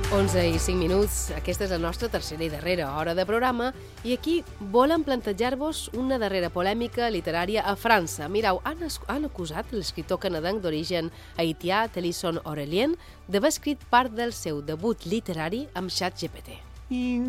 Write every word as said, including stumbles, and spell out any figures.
onze i cinc minuts, aquesta és la nostra tercera i darrera hora de programa i aquí volen plantejar-vos una darrera polèmica literària a França. Mireu, han, han acusat l'escriptor canadenc d'origen haitià Tennyson Aurélien d'haver escrit part del seu debut literari amb ChatGPT. I